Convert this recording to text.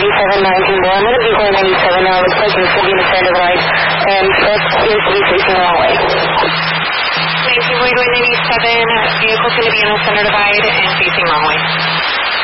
8719 more. I'm going to be going 97 now. Looks like it's will be in the center line. And first appears to be facing the wrong way. 19 Boyd 97, vehicle's going to be in the center divide and facing wrong way.